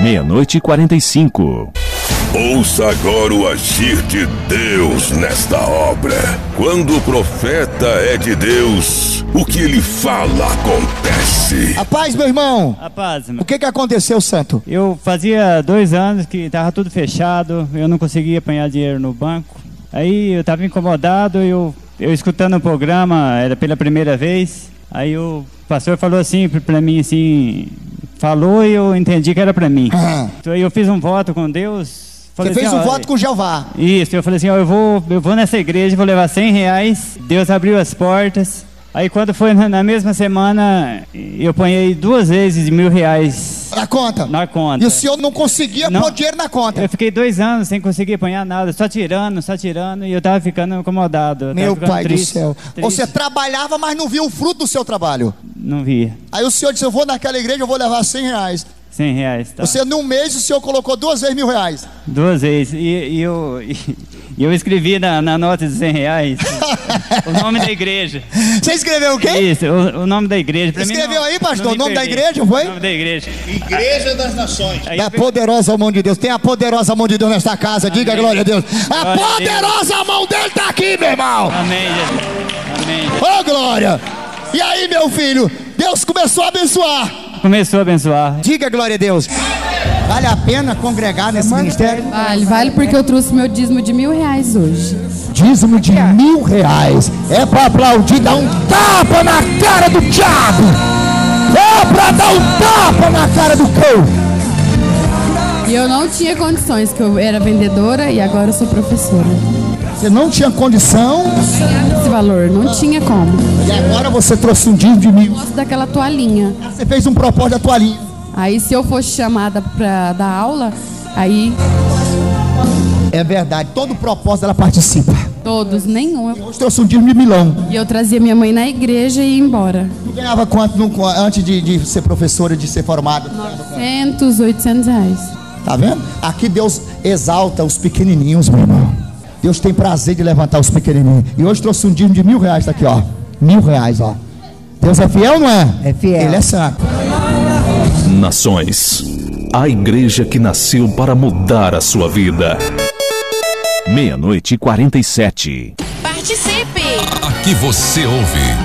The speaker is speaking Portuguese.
00:45. Ouça agora o agir de Deus nesta obra. Quando o profeta é de Deus, o que ele fala acontece. A paz, meu irmão. A paz, irmão. O que aconteceu, santo? Eu fazia 2 anos que estava tudo fechado, eu não conseguia apanhar dinheiro no banco. Aí eu estava incomodado, eu escutando o programa, era pela primeira vez. Aí o pastor falou assim para mim, assim, falou e eu entendi que era para mim. Então aí eu fiz um voto com Deus. Você fez um voto com Jeová. Isso, eu falei assim, eu vou nessa igreja, vou levar R$100. Deus abriu as portas. Aí quando foi na mesma semana, eu ponhei 2 vezes R$1.000. Na conta? Na conta. E o senhor não conseguia pôr dinheiro na conta? Eu fiquei 2 anos sem conseguir apanhar nada, só tirando, e eu tava ficando incomodado. Meu pai triste, do céu. triste. Você trabalhava, mas não via o fruto do seu trabalho? Não via. Aí o senhor disse, eu vou naquela igreja, eu vou levar R$100. R$100, tá. Você, num mês, o senhor colocou 2 vezes R$1.000. 2 vezes. E eu escrevi na nota de R$100 o nome da igreja. Você escreveu o quê? Isso, o nome da igreja. Pra escreveu mim não, aí, pastor, o nome da perdi. igreja, foi? O nome da igreja. Igreja das Nações. Da poderosa mão de Deus. Tem a poderosa mão de Deus nesta casa. Amém. Diga glória a Deus. A Glória poderosa a mão dele está aqui, meu irmão. Amém, Jesus. Amém. Ô, glória. E aí, meu filho, Deus começou a abençoar. Começou a abençoar. Diga glória a Deus. Vale a pena congregar nesse ministério? Vale porque eu trouxe meu dízimo de R$1.000 hoje. Dízimo de R$1.000. É pra aplaudir, dar um tapa na cara do diabo. É pra dar um tapa na cara do cão. E eu não tinha condições, que eu era vendedora e agora eu sou professora. Você não tinha condição? Esse valor, não tinha como. E agora você trouxe um dízimo de R$1.000. Gosto daquela toalhinha. Você fez um propósito da toalhinha. Aí se eu fosse chamada pra dar aula, aí... É verdade, todo propósito ela participa. Todos, nenhum. Hoje trouxe um dízimo de R$1.000. E eu trazia minha mãe na igreja e ia embora. Tu ganhava quanto antes de ser professora, de ser formada? R$900, R$800. Tá vendo? Aqui Deus exalta os pequenininhos, meu irmão. Deus tem prazer de levantar os pequenininhos. E hoje trouxe um dízimo de R$1.000, tá aqui, ó. R$1.000, ó. Deus é fiel ou não é? É fiel. Ele é santo. Nações, a igreja que nasceu para mudar a sua vida. 00:47. Participe! Aqui você ouve